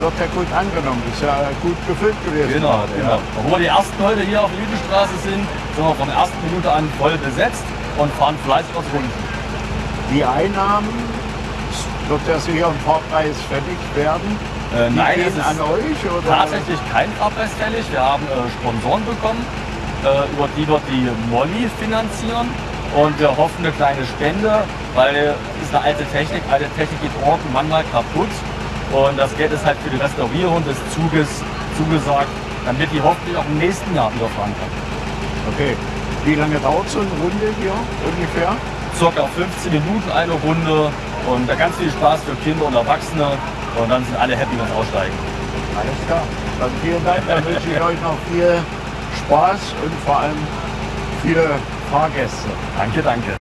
wird ja gut angenommen. Ist ja gut gefüllt gewesen. Genau, gerade, genau. Obwohl die ersten heute hier auf der Lüdenstraße sind wir von der ersten Minute an voll besetzt und fahren fleißig aus Runden. Die Einnahmen, wird ja sicher am Fahrpreis fällig werden. Die Nein, gehen es ist an euch oder? tatsächlich kein Fahrpreis fällig. Wir haben Sponsoren bekommen, über die wir die Molly finanzieren. Und wir hoffen eine kleine Spende, weil es ist eine alte Technik geht irgendwann manchmal kaputt. Und das Geld ist halt für die Restaurierung des Zuges zugesagt, damit die hoffentlich auch im nächsten Jahr wieder fahren kann. Okay. Wie lange dauert so eine Runde hier ungefähr? Circa 15 Minuten eine Runde und da ganz viel Spaß für Kinder und Erwachsene und dann sind alle happy, wenn sie aussteigen. Alles klar. Dann vielen Dank. Dann wünsche ich euch noch viel Spaß und vor allem viele Fahrgäste. Danke, danke.